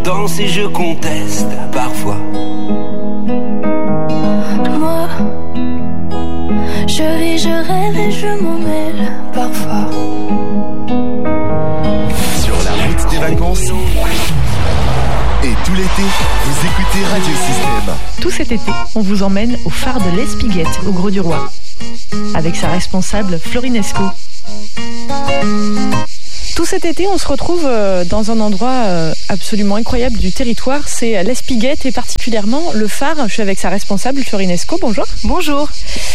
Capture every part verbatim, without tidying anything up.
danse et je conteste parfois. Moi, je vis, je rêve et je m'en mêle parfois. Sur la route des vacances et tout l'été, vous écoutez Radio Système. Tout cet été, on vous emmène au phare de l'Espiguette, au Grau-du-Roi, avec sa responsable Florine Esco. Tout cet été, on se retrouve dans un endroit absolument incroyable du territoire, c'est l'Espiguette et particulièrement le phare. Je suis avec sa responsable Florine Esco. Bonjour. Bonjour.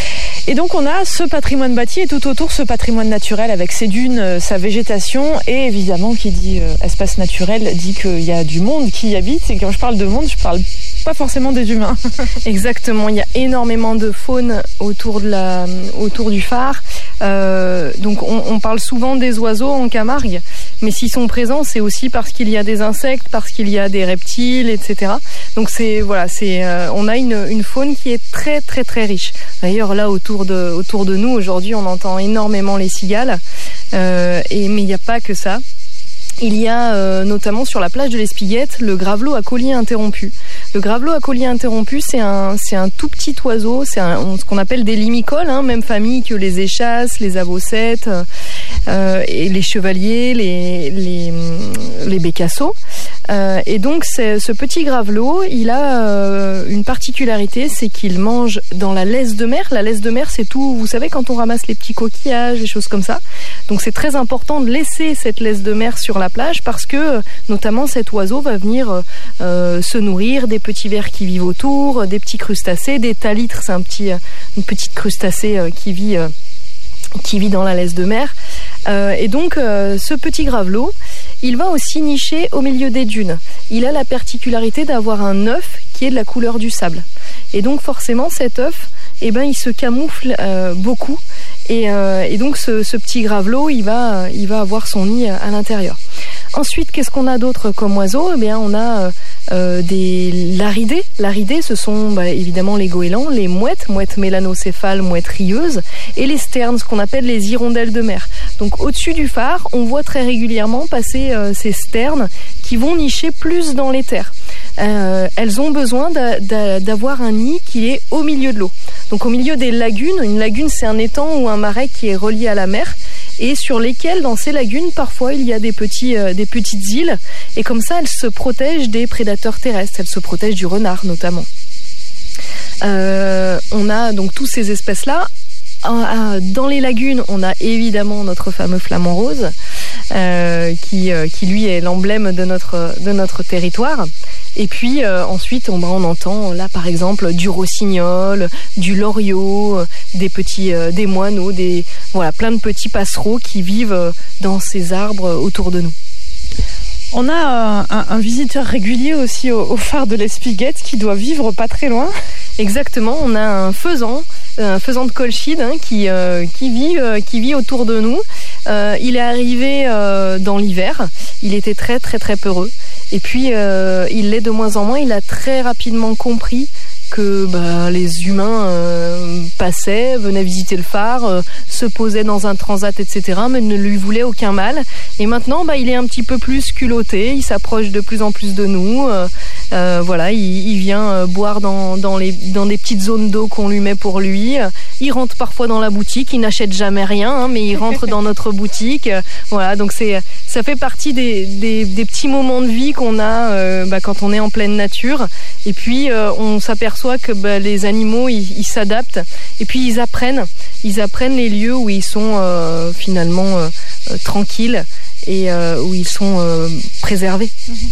Et donc on a ce patrimoine bâti et tout autour ce patrimoine naturel avec ses dunes, sa végétation et évidemment qui dit euh, espace naturel dit qu'il y a du monde qui y habite. Et quand je parle de monde, je parle pas forcément des humains. Exactement, il y a énormément de faune autour, de la, autour du phare. Euh, donc on, on parle souvent des oiseaux en Camargue, mais s'ils sont présents, c'est aussi parce qu'il y a des insectes, parce qu'il y a des reptiles, et cetera. Donc c'est voilà, c'est euh, on a une, une faune qui est très très très riche. D'ailleurs là autour de autour de nous aujourd'hui, on entend énormément les cigales, euh, et mais il n'y a pas que ça. Il y a euh, notamment sur la plage de l'Espiguette le gravelot à collier interrompu. Le gravelot à collier interrompu, c'est un, c'est un tout petit oiseau, c'est un, ce qu'on appelle des limicoles, hein, même famille que les échasses, les avocettes, euh, et les chevaliers, les, les, les bécassos. Euh, et donc c'est, ce petit gravelot, il a euh, une particularité, c'est qu'il mange dans la laisse de mer. La laisse de mer, c'est tout, vous savez, quand on ramasse les petits coquillages, des choses comme ça. Donc c'est très important de laisser cette laisse de mer sur la plage parce que notamment cet oiseau va venir euh, se nourrir des petits vers qui vivent autour, des petits crustacés, des thalitres, c'est un petit, une petite crustacée euh, qui vit euh, qui vit dans la laisse de mer. Euh, et donc euh, ce petit gravelot, il va aussi nicher au milieu des dunes. Il a la particularité d'avoir un œuf qui est de la couleur du sable. Et donc forcément cet œuf, eh ben, il se camoufle euh, beaucoup. Et, euh, et donc ce, ce petit gravelot, il va, il va avoir son nid à l'intérieur. Ensuite, qu'est-ce qu'on a d'autre comme oiseau ? Eh bien, on a euh, des laridés. Laridés, ce sont bah, évidemment les goélands, les mouettes, mouettes mélanocéphales, mouettes rieuses, et les sternes, ce qu'on appelle les hirondelles de mer. Donc au-dessus du phare, on voit très régulièrement passer euh, ces sternes qui vont nicher plus dans les terres. Euh, elles ont besoin d'a, d'a, d'avoir un nid qui est au milieu de l'eau. Donc au milieu des lagunes, une lagune c'est un étang ou un marais qui est relié à la mer et sur lesquels, dans ces lagunes, parfois il y a des, petits, euh, des petites îles et comme ça elles se protègent des prédateurs terrestres, elles se protègent du renard notamment. Euh, on a donc tous ces espèces-là. Dans les lagunes, on a évidemment notre fameux flamant rose euh, qui, euh, qui lui est l'emblème de notre, de notre territoire. Et puis euh, ensuite, on, bah, on entend là par exemple du rossignol, du loriot, des petits, euh, des moineaux, des voilà, plein de petits passereaux qui vivent dans ces arbres autour de nous. On a euh, un, un visiteur régulier aussi au, au phare de l'Espiguette qui doit vivre pas très loin. Exactement, on a un faisan, un faisan de Colchide hein, qui, euh, qui, vit, euh, qui vit autour de nous. Euh, il est arrivé euh, dans l'hiver, il était très très très peureux. Et puis euh, il l'est de moins en moins, il a très rapidement compris que bah, les humains euh, passaient, venaient visiter le phare, euh, se posaient dans un transat, et cetera, mais ne lui voulaient aucun mal. Et maintenant, bah, il est un petit peu plus culotté, il s'approche de plus en plus de nous. Euh, euh, voilà, il, il vient euh, boire dans, dans, les, dans des petites zones d'eau qu'on lui met pour lui. Il rentre parfois dans la boutique, il n'achète jamais rien, hein, mais il rentre dans notre boutique. Euh, voilà, donc c'est, ça fait partie des, des, des petits moments de vie qu'on a euh, bah, quand on est en pleine nature. Et puis, euh, on s'aperçoit que bah, les animaux, ils, ils s'adaptent. Et puis, ils apprennent. Ils apprennent les lieux où ils sont euh, finalement euh, euh, tranquilles et euh, où ils sont euh, préservés.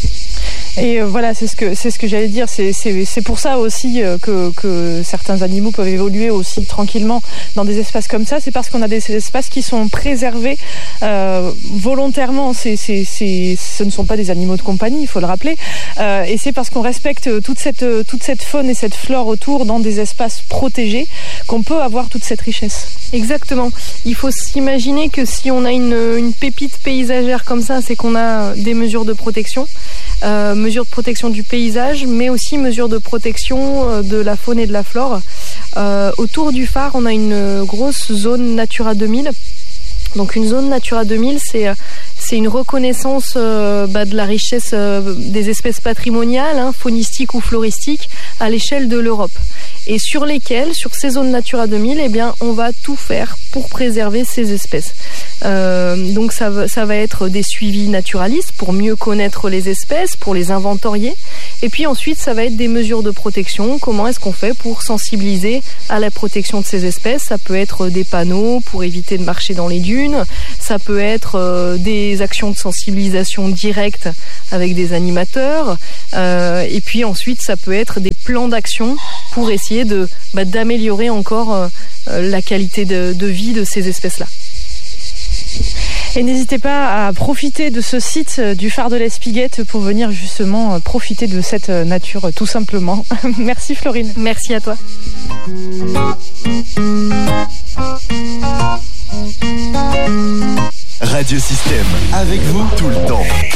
Et euh, voilà, c'est ce que c'est ce que j'allais dire. C'est c'est c'est pour ça aussi euh, que que certains animaux peuvent évoluer aussi tranquillement dans des espaces comme ça. C'est parce qu'on a des espaces qui sont préservés euh, volontairement. C'est c'est c'est ce ne sont pas des animaux de compagnie, il faut le rappeler. Euh, et c'est parce qu'on respecte toute cette toute cette faune et cette flore autour dans des espaces protégés qu'on peut avoir toute cette richesse. Exactement. Il faut s'imaginer que si on a une une pépite paysagère comme ça, c'est qu'on a des mesures de protection. Euh, mesures de protection du paysage, mais aussi mesures de protection euh, de la faune et de la flore. Euh, autour du phare, on a une grosse zone Natura deux mille. Donc une zone Natura deux mille, c'est, c'est une reconnaissance euh, bah, de la richesse euh, des espèces patrimoniales, hein, faunistiques ou floristiques, à l'échelle de l'Europe. Et sur lesquelles, sur ces zones Natura deux mille, eh bien, on va tout faire pour préserver ces espèces. Euh, donc ça va, ça va être des suivis naturalistes pour mieux connaître les espèces, pour les inventorier. Et puis ensuite, ça va être des mesures de protection. Comment est-ce qu'on fait pour sensibiliser à la protection de ces espèces? Ça peut être des panneaux pour éviter de marcher dans les dunes. Ça peut être euh, des actions de sensibilisation directe avec des animateurs. Euh, et puis ensuite, ça peut être des plans d'action pour essayer de, bah, d'améliorer encore euh, la qualité de, de vie de ces espèces-là. Et n'hésitez pas à profiter de ce site du phare de l'Espiguette pour venir justement profiter de cette nature tout simplement. Merci Florine. Merci à toi. Radio Système, avec vous tout le temps.